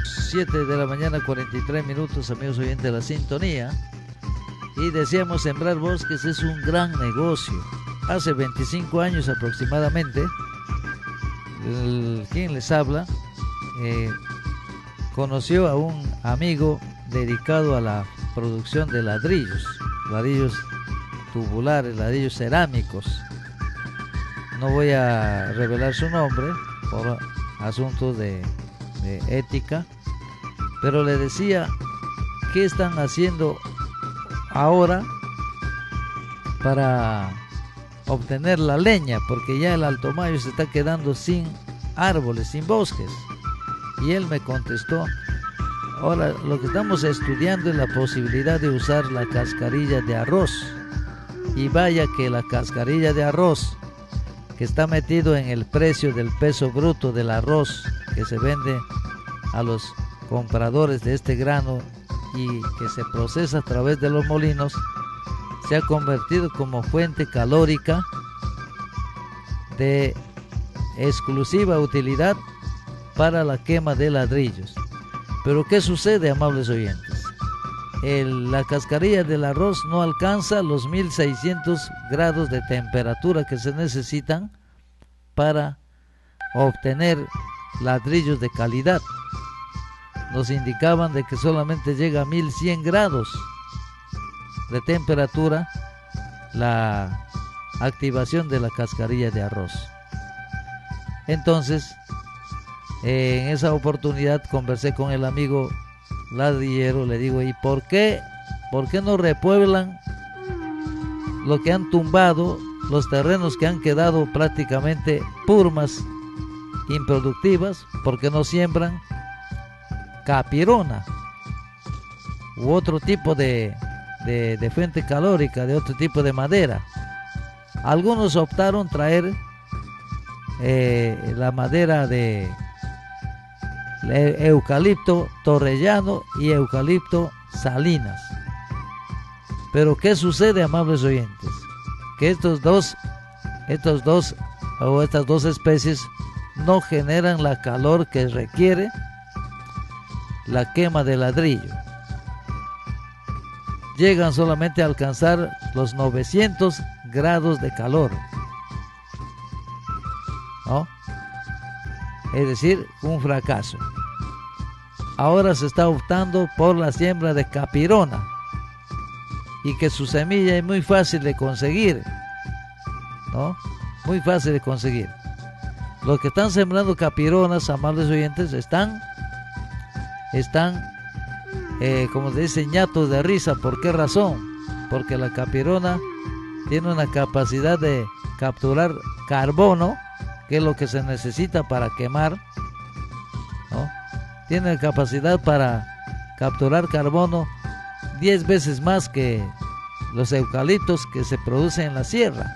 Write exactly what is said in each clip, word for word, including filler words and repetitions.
siete de la mañana, cuarenta y tres minutos, amigos oyentes de la sintonía. Y decíamos, sembrar bosques es un gran negocio. Hace veinticinco años aproximadamente, el, quien les habla eh, conoció a un amigo dedicado a la producción de ladrillos, ladrillos tubulares, ladrillos cerámicos. No voy a revelar su nombre por asuntos de, de ética, pero le decía, ¿qué están haciendo ahora para obtener la leña? Porque ya el Alto Mayo se está quedando sin árboles, sin bosques. Y él me contestó, ahora lo que estamos estudiando es la posibilidad de usar la cascarilla de arroz. Y vaya que la cascarilla de arroz, que está metido en el precio del peso bruto del arroz que se vende a los compradores de este grano y que se procesa a través de los molinos, se ha convertido como fuente calórica de exclusiva utilidad para la quema de ladrillos. Pero ¿qué sucede, amables oyentes? El, la cascarilla del arroz no alcanza los mil seiscientos grados de temperatura que se necesitan para obtener ladrillos de calidad. Nos indicaban de que solamente llega a mil cien grados de temperatura la activación de la cascarilla de arroz. Entonces, en esa oportunidad conversé con el amigo ladrillero, le digo, ¿y por qué? ¿Por qué no repueblan lo que han tumbado, los terrenos que han quedado prácticamente purmas, improductivas? ¿Por qué no siembran capirona u otro tipo de, de, de fuente calórica, de otro tipo de madera? Algunos optaron traer eh, la madera de eucalipto torrellano y eucalipto salinas. Pero ¿qué sucede, amables oyentes? Que estos dos, estos dos o estas dos especies no generan la calor que requiere la quema de ladrillo. Llegan solamente a alcanzar los novecientos grados de calor, ¿no? Es decir, un fracaso. Ahora se está optando por la siembra de capirona y que su semilla es muy fácil de conseguir, ¿no? Muy fácil de conseguir. Los que están sembrando capironas, amables oyentes, están, están, eh, como se dice, ñatos de risa. ¿Por qué razón? Porque la capirona tiene una capacidad de capturar carbono, que es lo que se necesita para quemar, ¿no? Tiene capacidad para capturar carbono diez veces más que los eucaliptos que se producen en la sierra,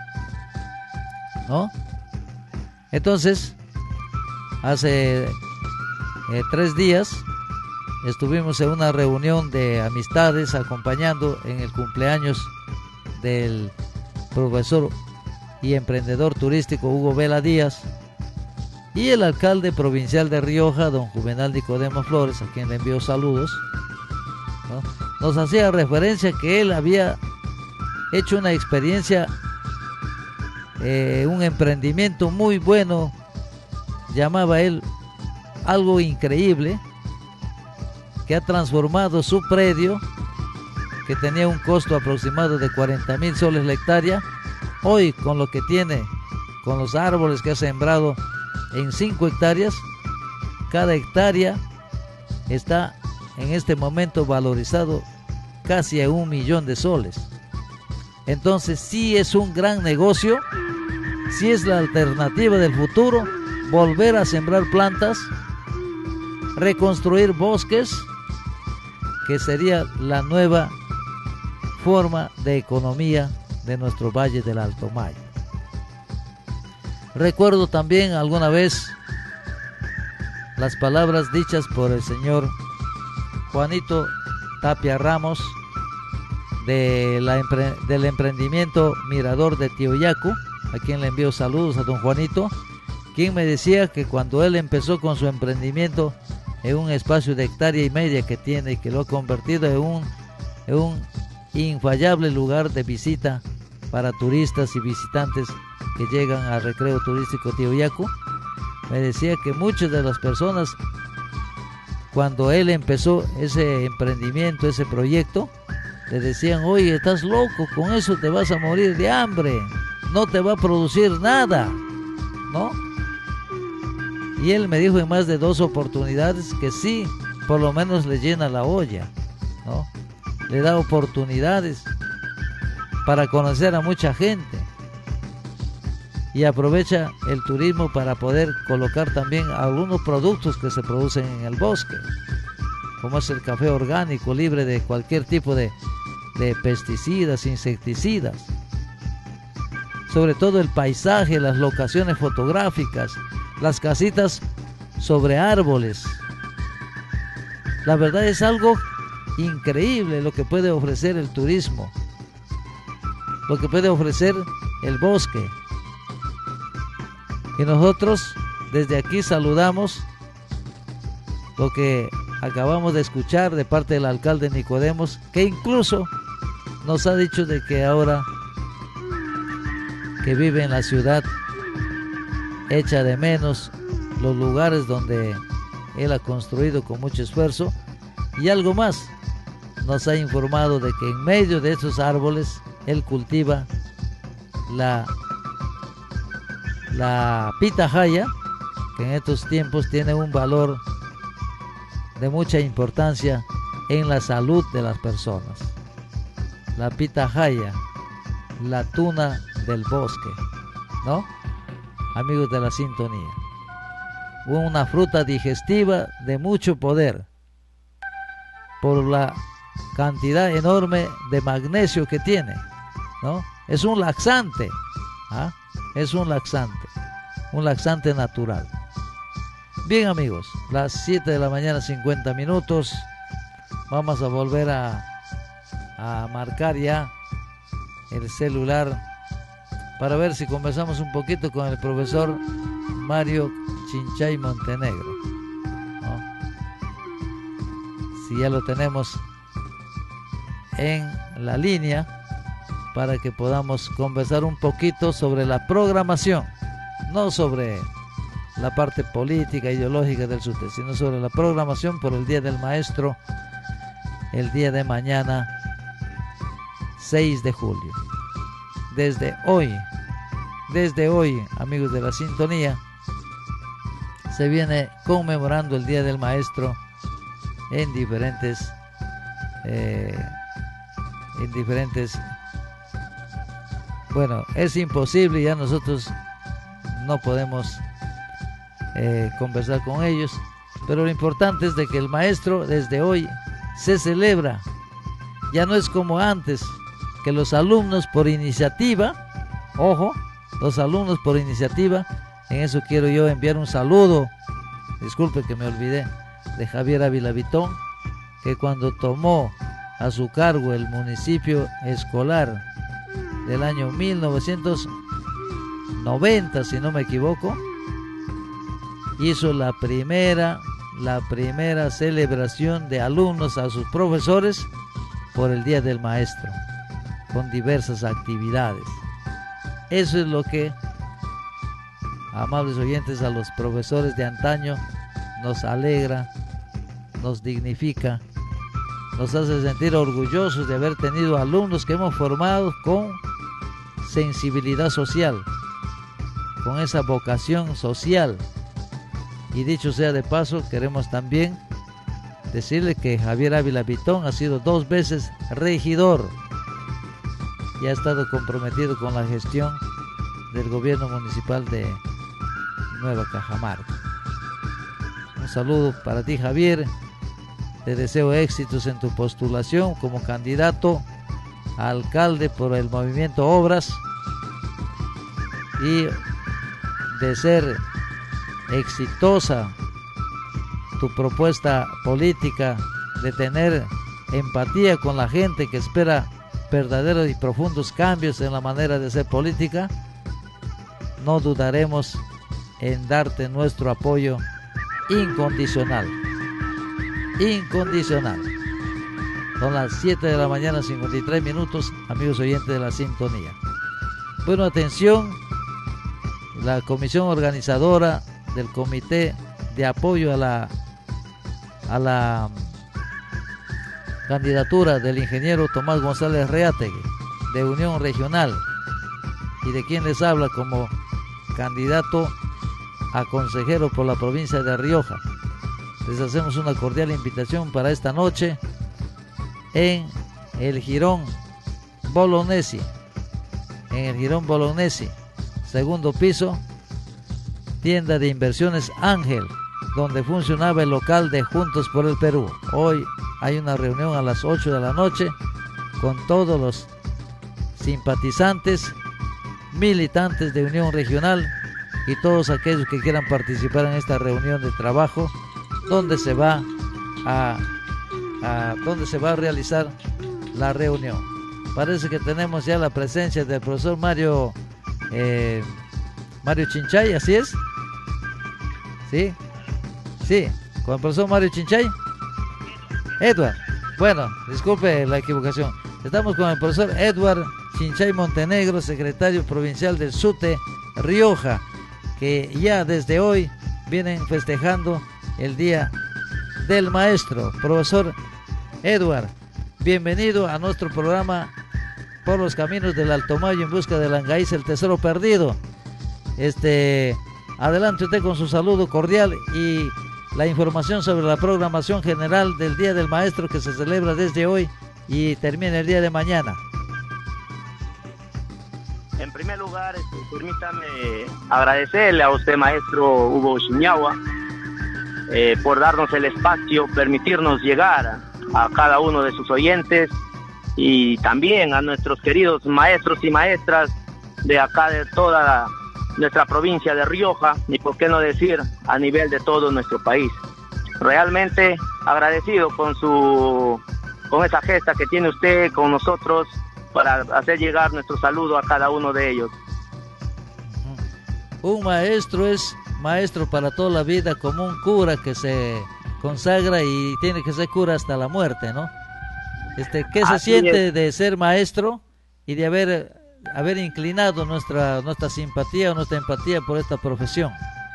¿no? Entonces, hace eh, tres días estuvimos en una reunión de amistades acompañando en el cumpleaños del profesor y emprendedor turístico Hugo Vela Díaz y el alcalde provincial de Rioja, don Juvenal Nicodemo Flores, a quien le envío saludos, ¿no? Nos hacía referencia que él había hecho una experiencia, eh, un emprendimiento muy bueno, llamaba él algo increíble, que ha transformado su predio, que tenía un costo aproximado de cuarenta mil soles la hectárea. Hoy, con lo que tiene, con los árboles que ha sembrado en cinco hectáreas, cada hectárea está en este momento valorizado casi a un millón de soles. Entonces sí es un gran negocio, sí es la alternativa del futuro, volver a sembrar plantas, reconstruir bosques, que sería la nueva forma de economía de nuestro Valle del Alto Mayo. Recuerdo también alguna vez las palabras dichas por el señor Juanito Tapia Ramos de la empre del emprendimiento Mirador de Tioyacu, a quien le envío saludos a don Juanito, quien me decía que cuando él empezó con su emprendimiento en un espacio de hectárea y media que tiene, que lo ha convertido en un, en un infallable lugar de visita para turistas y visitantes que llegan al recreo turístico Tiuyacu. Me decía que muchas de las personas, cuando él empezó ese emprendimiento, ese proyecto, le decían: oye, estás loco, con eso te vas a morir de hambre, no te va a producir nada, ¿no? Y él me dijo en más de dos oportunidades que sí, por lo menos le llena la olla, ¿no? Le da oportunidades para conocer a mucha gente y aprovecha el turismo para poder colocar también algunos productos que se producen en el bosque, como es el café orgánico, libre de cualquier tipo de, de pesticidas, insecticidas. Sobre todo el paisaje, las locaciones fotográficas, las casitas sobre árboles. La verdad es algo increíble lo que puede ofrecer el turismo, lo que puede ofrecer el bosque. Y nosotros desde aquí saludamos lo que acabamos de escuchar de parte del alcalde Nicodemos, que incluso nos ha dicho de que ahora que vive en la ciudad echa de menos los lugares donde él ha construido con mucho esfuerzo. Y algo más, nos ha informado de que en medio de esos árboles él cultiva la la pitahaya, que en estos tiempos tiene un valor de mucha importancia en la salud de las personas. La pitahaya, la tuna del bosque, ¿no? Amigos de la sintonía, una fruta digestiva de mucho poder por la cantidad enorme de magnesio que tiene, ¿no? Es un laxante, ¿ah? Es un laxante, un laxante natural. Bien, amigos, las siete de la mañana, cincuenta minutos. Vamos a volver a, a marcar ya el celular para ver si conversamos un poquito con el profesor Mario Chinchay Montenegro, ¿no? Si ya lo tenemos en la línea, para que podamos conversar un poquito sobre la programación, no sobre la parte política, ideológica del SUTE, sino sobre la programación por el Día del Maestro, el día de mañana, seis de julio. Desde hoy, desde hoy, amigos de la sintonía, se viene conmemorando el Día del Maestro en diferentes, eh, en diferentes Bueno, es imposible, ya nosotros no podemos eh, conversar con ellos, pero lo importante es de que el maestro desde hoy se celebra. Ya no es como antes, que los alumnos por iniciativa, ojo, los alumnos por iniciativa, en eso quiero yo enviar un saludo, disculpe que me olvidé, de Javier Ávila Vitón, que cuando tomó a su cargo el municipio escolar del año mil novecientos noventa, si no me equivoco, hizo la primera, la primera celebración de alumnos a sus profesores por el Día del Maestro, con diversas actividades. Eso es lo que, amables oyentes, a los profesores de antaño nos alegra, nos dignifica, nos hace sentir orgullosos de haber tenido alumnos que hemos formado con sensibilidad social, con esa vocación social. Y dicho sea de paso, queremos también decirle que Javier Ávila Vitón ha sido dos veces regidor y ha estado comprometido con la gestión del gobierno municipal de Nueva Cajamarca. Un saludo para ti, Javier. Te deseo éxitos en tu postulación como candidato a alcalde por el movimiento Obras, y de ser exitosa tu propuesta política, de tener empatía con la gente que espera verdaderos y profundos cambios en la manera de hacer política, no dudaremos en darte nuestro apoyo incondicional. incondicional. Son las siete de la mañana, cincuenta y tres minutos, amigos oyentes de la sintonía. Bueno, atención, la comisión organizadora del Comité de Apoyo a la, a la candidatura del ingeniero Tomás González Reátegui, de Unión Regional, y de quien les habla como candidato a consejero por la provincia de Rioja. Les hacemos una cordial invitación para esta noche en el Jirón Bolognesi, en el Jirón Bolognesi, segundo piso, tienda de inversiones Ángel, donde funcionaba el local de Juntos por el Perú. Hoy hay una reunión a las ocho de la noche con todos los simpatizantes, militantes de Unión Regional y todos aquellos que quieran participar en esta reunión de trabajo, donde se va a, a donde se va a realizar la reunión. Parece que tenemos ya la presencia del profesor Mario eh, Mario Chinchay, ¿así es? ¿Sí? Sí, con el profesor Mario Chinchay. Edward, bueno, disculpe la equivocación. Estamos con el profesor Edward Chinchay Montenegro, secretario provincial del SUTE Rioja, que ya desde hoy vienen festejando el Día del Maestro. Profesor Edward, bienvenido a nuestro programa Por los Caminos del Alto Mayo en busca del Angaíz, el tesoro perdido. Este, adelante usted con su saludo cordial y la información sobre la programación general del Día del Maestro, que se celebra desde hoy y termina el día de mañana. En primer lugar, este, permítame agradecerle a usted, maestro Hugo Ushiniawa, eh, por darnos el espacio, permitirnos llegar a, a cada uno de sus oyentes y también a nuestros queridos maestros y maestras de acá, de toda la, nuestra provincia de Rioja, y por qué no decir a nivel de todo nuestro país. Realmente agradecido con su con esa gesta que tiene usted con nosotros para hacer llegar nuestro saludo a cada uno de ellos. Un maestro es maestro para toda la vida, como un cura que se consagra y tiene que ser cura hasta la muerte, ¿no? Este, ¿qué se Así siente es. de ser maestro y de haber, haber inclinado nuestra, nuestra simpatía o nuestra empatía por esta profesión?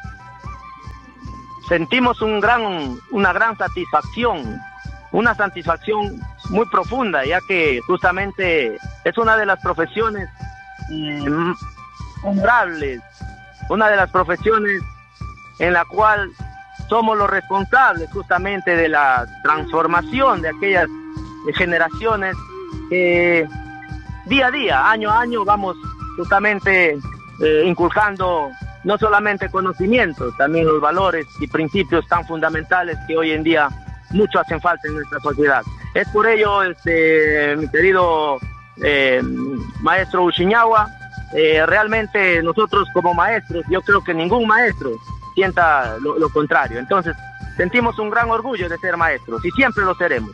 Sentimos un gran, una gran satisfacción, una satisfacción muy profunda, ya que justamente es una de las profesiones mm, honorables, una de las profesiones en la cual somos los responsables justamente de la transformación de aquellas generaciones que día a día, año a año, vamos justamente eh, inculcando no solamente conocimientos, también los valores y principios tan fundamentales que hoy en día mucho hacen falta en nuestra sociedad. Es por ello, este, mi querido eh, maestro Ushiniawa, eh, realmente nosotros como maestros, yo creo que ningún maestro sienta lo, lo contrario. Entonces, sentimos un gran orgullo de ser maestros y siempre lo seremos.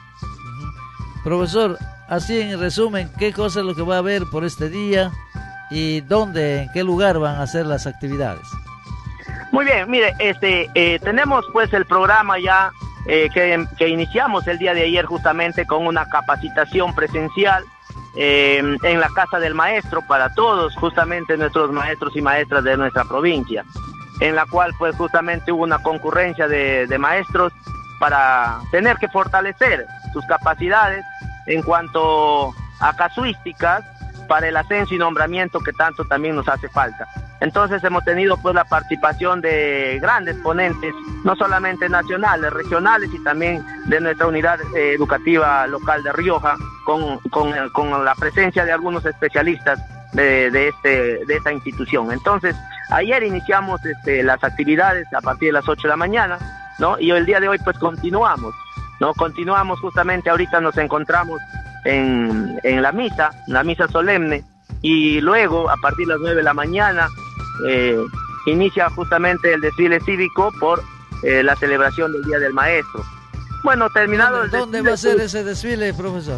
Profesor, así en resumen, ¿qué cosa es lo que va a haber por este día y dónde, en qué lugar van a hacer las actividades? Muy bien, mire, este, eh, tenemos pues el programa ya eh, que, que iniciamos el día de ayer justamente con una capacitación presencial eh, en la Casa del Maestro para todos, justamente nuestros maestros y maestras de nuestra provincia, en la cual pues justamente hubo una concurrencia de, de maestros para tener que fortalecer sus capacidades en cuanto a casuísticas para el ascenso y nombramiento que tanto también nos hace falta. Entonces hemos tenido pues la participación de grandes ponentes, no solamente nacionales, regionales y también de nuestra unidad eh, educativa local de Rioja, con, con, con la presencia de algunos especialistas de, de, este, de esta institución. Entonces, ayer iniciamos este, las actividades a partir de las ocho de la mañana, ¿no? Y el día de hoy pues continuamos, ¿no? Continuamos justamente, ahorita nos encontramos en, en la misa, la misa solemne, y luego a partir de las nueve de la mañana eh, inicia justamente el desfile cívico por eh, la celebración del Día del Maestro. Bueno, terminado ¿Dónde, el ¿dónde desfile, va a ser pues, ese desfile, profesor?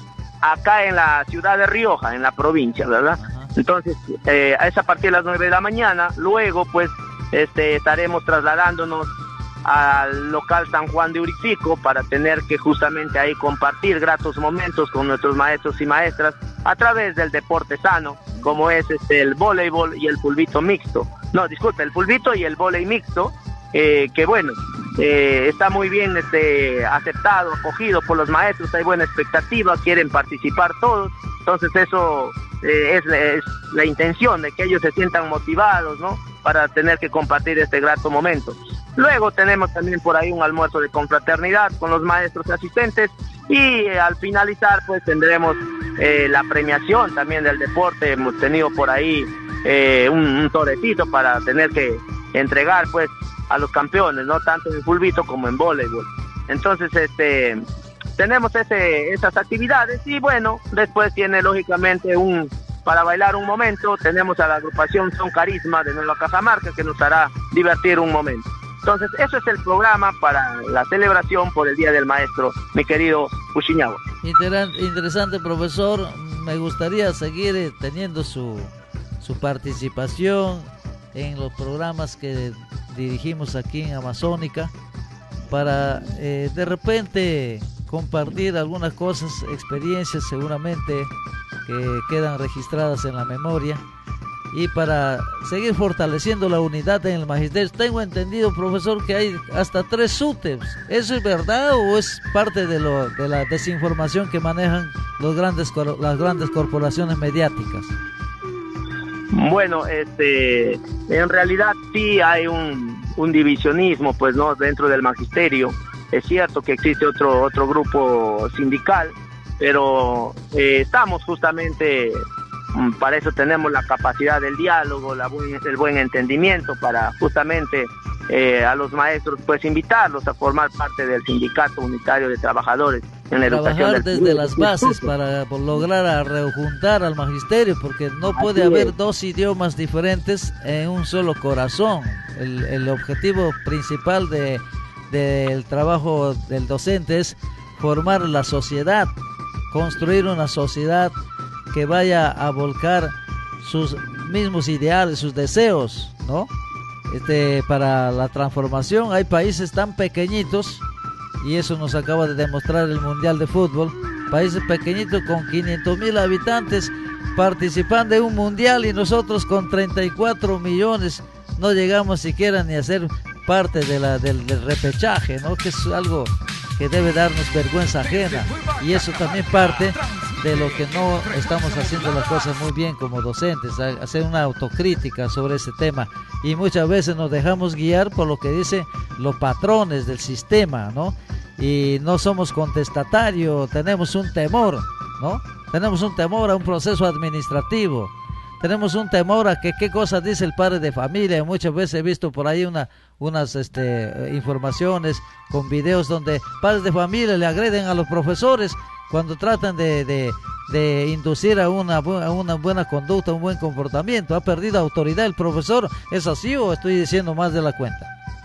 acá en la ciudad de Rioja, en la provincia, ¿verdad? Ajá. Entonces, eh, es a partir de las nueve de la mañana, luego pues este, estaremos trasladándonos al local San Juan de Uripico para tener que justamente ahí compartir gratos momentos con nuestros maestros y maestras a través del deporte sano, como es este, el voleibol y el fulbito mixto. No, disculpe, el fulbito y el volei mixto, eh, que bueno, eh, está muy bien este, aceptado, acogido por los maestros, hay buena expectativa, quieren participar todos, entonces eso eh, es, es la intención de que ellos se sientan motivados, ¿no?, para tener que compartir este grato momento. Luego tenemos también por ahí un almuerzo de confraternidad con los maestros asistentes y eh, al finalizar pues tendremos eh, la premiación también del deporte. Hemos tenido por ahí eh, un, un torecito para tener que entregar pues a los campeones, no tanto en fulbito como en voleibol. Entonces este tenemos ese, esas actividades y bueno, después tiene lógicamente un para bailar un momento, tenemos a la agrupación Son Carisma de Nueva Cajamarca que nos hará divertir un momento. Entonces, eso es el programa para la celebración por el Día del Maestro, mi querido Puchiñahua. Interan- interesante, profesor. Me gustaría seguir eh, teniendo su, su participación en los programas que dirigimos aquí en Amazónica para eh, de repente compartir algunas cosas, experiencias seguramente que quedan registradas en la memoria y para seguir fortaleciendo la unidad en el magisterio. Tengo entendido, profesor, que hay hasta tres SUTEPs. ¿Eso es verdad o es parte de, lo, de la desinformación que manejan los grandes, las grandes corporaciones mediáticas? Bueno, este, en realidad sí hay un, un divisionismo, pues, ¿no?, dentro del magisterio. Es cierto que existe otro, otro grupo sindical, pero eh, estamos justamente... Para eso tenemos la capacidad del diálogo, la buen, el buen entendimiento para justamente eh, a los maestros pues invitarlos a formar parte del Sindicato Unitario de Trabajadores en la Educación. Trabajar desde las bases para lograr rejuntar al magisterio, porque no puede haber dos idiomas diferentes en un solo corazón. El, el objetivo principal de del trabajo del docente es formar la sociedad, construir una sociedad que vaya a volcar sus mismos ideales, sus deseos, ¿no? Este, para la transformación. Hay países tan pequeñitos, y eso nos acaba de demostrar el Mundial de Fútbol, países pequeñitos con quinientos mil habitantes participan de un mundial y nosotros con treinta y cuatro millones no llegamos siquiera ni a ser parte de la, del, del repechaje, ¿no? Que es algo que debe darnos vergüenza ajena, y eso también parte de lo que no estamos haciendo las cosas muy bien como docentes, hacer una autocrítica sobre ese tema, y muchas veces nos dejamos guiar por lo que dicen los patrones del sistema, ¿no? Y no somos contestatarios, tenemos un temor, ¿no? Tenemos un temor a un proceso administrativo, tenemos un temor a que qué cosas dice el padre de familia. Muchas veces he visto por ahí una, unas este, informaciones con videos donde padres de familia le agreden a los profesores cuando tratan de, de, de inducir a una, a una buena conducta, un buen comportamiento. ¿Ha perdido autoridad el profesor? ¿Es así o estoy diciendo más de la cuenta?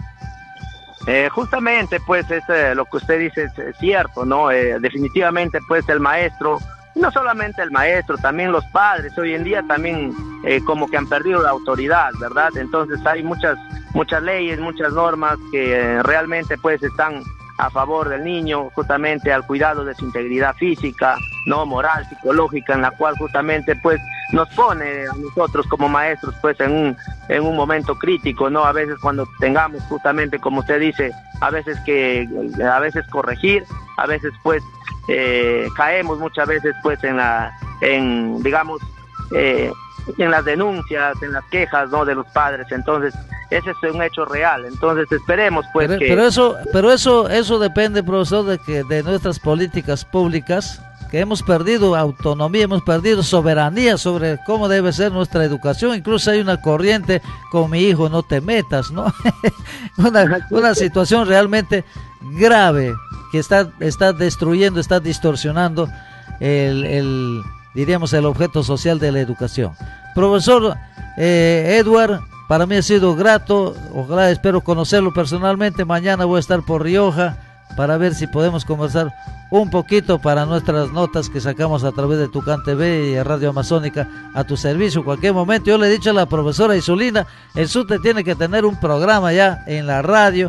Eh, justamente, pues, es, eh, lo que usted dice es, es cierto, ¿no? Eh, definitivamente, pues, el maestro, no solamente el maestro, también los padres, hoy en día también eh, como que han perdido la autoridad, ¿verdad? Entonces hay muchas, muchas leyes, muchas normas que eh, realmente, pues, están a favor del niño, justamente al cuidado de su integridad física, no moral, psicológica, en la cual justamente pues nos pone a nosotros como maestros pues en un en un momento crítico, no, a veces cuando tengamos justamente, como usted dice, a veces que a veces corregir, a veces pues eh, caemos muchas veces pues en la en digamos eh, en las denuncias, en las quejas, ¿no?, de los padres. Entonces ese es un hecho real. Entonces esperemos pues pero, que pero eso pero eso eso depende, profesor, de que de nuestras políticas públicas, que hemos perdido autonomía, hemos perdido soberanía sobre cómo debe ser nuestra educación. Incluso hay una corriente con mi hijo no te metas, ¿no? una, una situación realmente grave que está está destruyendo, está distorsionando el, el diríamos el objeto social de la educación. Profesor eh, Edward, para mí ha sido grato, ojalá espero conocerlo personalmente. Mañana voy a estar por Rioja para ver si podemos conversar un poquito para nuestras notas que sacamos a través de Tucán T V y Radio Amazónica a tu servicio en cualquier momento. Yo le he dicho a la profesora Isolina, el SUTE tiene que tener un programa ya en la radio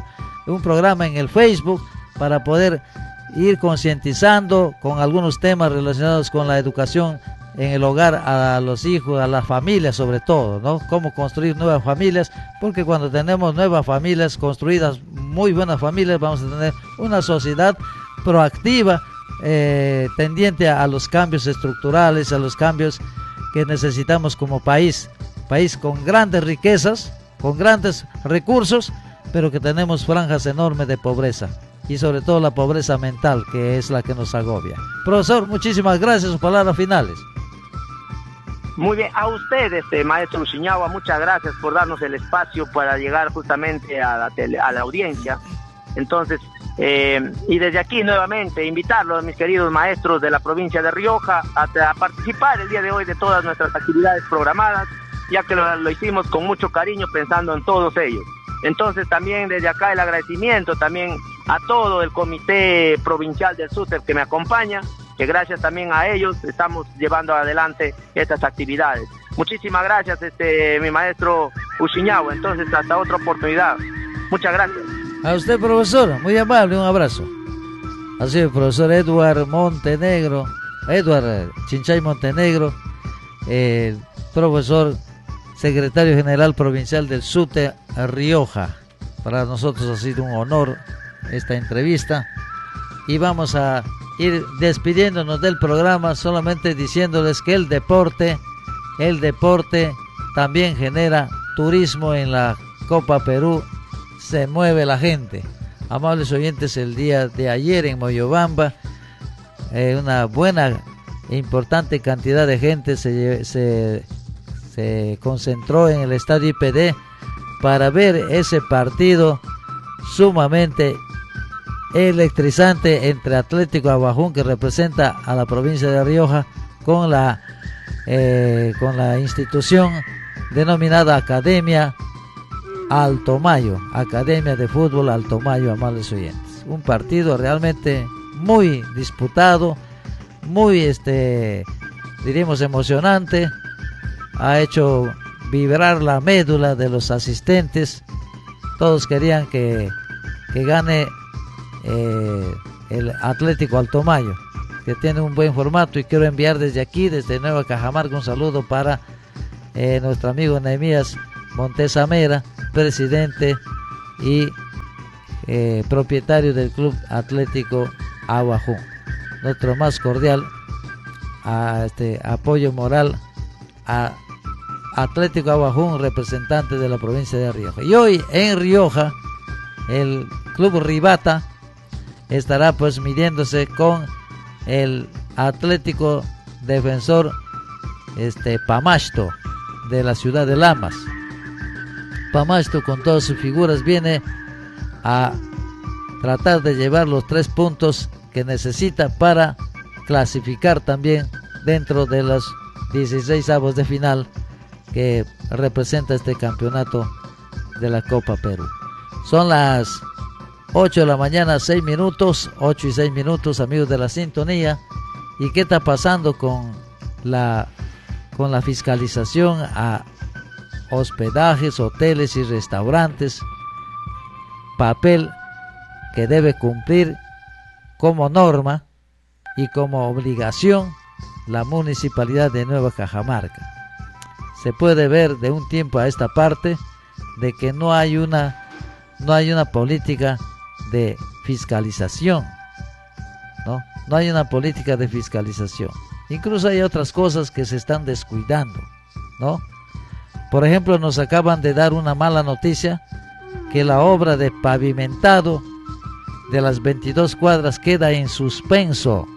un programa en el Facebook para poder ir concientizando con algunos temas relacionados con la educación en el hogar a los hijos, a las familias sobre todo, ¿no? Cómo construir nuevas familias, porque cuando tenemos nuevas familias construidas, muy buenas familias, vamos a tener una sociedad proactiva, eh, tendiente a, a los cambios estructurales, a los cambios que necesitamos como país, país con grandes riquezas, con grandes recursos, pero que tenemos franjas enormes de pobreza, y sobre todo la pobreza mental, que es la que nos agobia. Profesor, muchísimas gracias, sus palabras finales. Muy bien, a usted, este maestro Uchiñahua, muchas gracias por darnos el espacio para llegar justamente a la, tele, a la audiencia. Entonces, eh, y desde aquí nuevamente invitarlos, mis queridos maestros de la provincia de Rioja, a, a participar el día de hoy de todas nuestras actividades programadas, ya que lo, lo hicimos con mucho cariño pensando en todos ellos. Entonces también desde acá el agradecimiento también a todo el Comité Provincial del SUTEP que me acompaña, que gracias también a ellos estamos llevando adelante estas actividades. Muchísimas gracias, este mi maestro Uchiñahua. Entonces, hasta otra oportunidad. Muchas gracias. A usted, profesor, muy amable, un abrazo. Así es, profesor Edward Montenegro, Edward Chinchay Montenegro, el profesor secretario general provincial del SUTE Rioja. Para nosotros ha sido un honor esta entrevista, y vamos a ir despidiéndonos del programa solamente diciéndoles que el deporte, el deporte también genera turismo en la Copa Perú, se mueve la gente. Amables oyentes, el día de ayer en Moyobamba, eh, una buena e importante cantidad de gente se, se, se concentró en el estadio I P D para ver ese partido sumamente electrizante entre Atlético Abajún, que representa a la provincia de Rioja, con la eh, con la institución denominada Academia Alto Mayo, Academia de Fútbol Alto Mayo, amables oyentes. Un partido realmente muy disputado, muy este diríamos emocionante, ha hecho vibrar la médula de los asistentes. Todos querían que, que gane eh, el Atlético Alto Mayo, que tiene un buen formato, y quiero enviar desde aquí, desde Nueva Cajamarca, un saludo para eh, nuestro amigo Nehemías Montesamera, presidente y eh, propietario del Club Atlético Abajún. Nuestro más cordial a, este, apoyo moral a Atlético Abajún, representante de la provincia de Rioja. Y hoy en Rioja el Club Ribata estará pues midiéndose con el Atlético Defensor este Pamasto de la ciudad de Lamas. Pamasto, con todas sus figuras, viene a tratar de llevar los tres puntos que necesita para clasificar también dentro de los dieciséis avos de final que representa este campeonato de la Copa Perú. Son las ocho de la mañana, seis minutos, ocho y seis minutos, amigos de la sintonía. ¿Y qué está pasando con la, con la fiscalización a hospedajes, hoteles y restaurantes? Papel que debe cumplir como norma y como obligación la Municipalidad de Nueva Cajamarca. Se puede ver de un tiempo a esta parte de que no hay una no hay una política de fiscalización, ¿no? No hay una política de fiscalización. Incluso hay otras cosas que se están descuidando, ¿no? Por ejemplo, nos acaban de dar una mala noticia, que la obra de pavimentado de las veintidós cuadras queda en suspenso.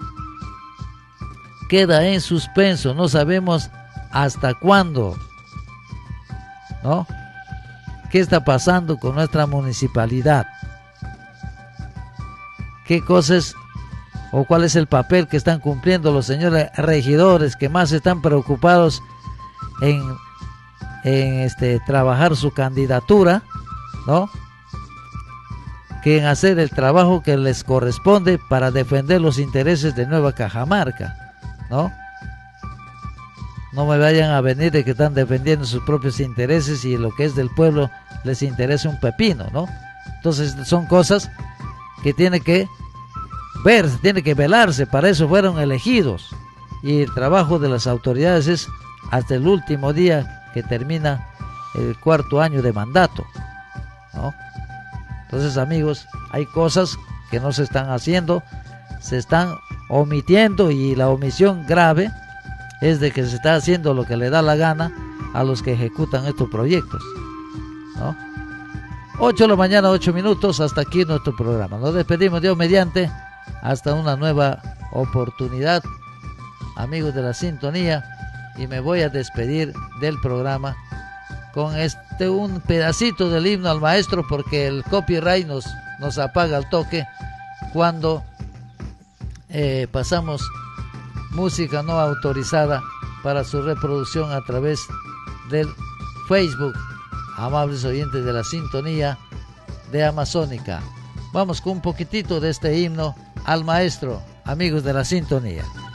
Queda en suspenso, no sabemos hasta cuándo, ¿no? ¿Qué está pasando con nuestra municipalidad? ¿Qué cosas o cuál es el papel que están cumpliendo los señores regidores, que más están preocupados en, en este, trabajar su candidatura, ¿no?, que en hacer el trabajo que les corresponde para defender los intereses de Nueva Cajamarca, ¿no? No me vayan a venir de que están defendiendo sus propios intereses y lo que es del pueblo les interesa un pepino, ¿no? Entonces son cosas que tiene que verse, tiene que velarse, para eso fueron elegidos. Y el trabajo de las autoridades es hasta el último día que termina el cuarto año de mandato, ¿no? Entonces, amigos, hay cosas que no se están haciendo, se están omitiendo, y la omisión grave es de que se está haciendo lo que le da la gana a los que ejecutan estos proyectos, ¿no? ocho de la mañana, ocho minutos, hasta aquí nuestro programa. Nos despedimos, Dios mediante, hasta una nueva oportunidad, amigos de la sintonía, y me voy a despedir del programa con este un pedacito del himno al maestro, porque el copyright nos, nos apaga el toque cuando eh, pasamos música no autorizada para su reproducción a través del Facebook. Amables oyentes de la sintonía de Amazónica, vamos con un poquitito de este himno al maestro, amigos de la sintonía.